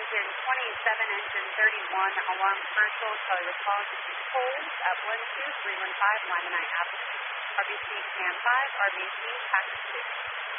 engine 27, engine 31, alarm commercial, tell your call to be told at 12315 line 9 Avenue. RBC Can 5, RBC Package 2.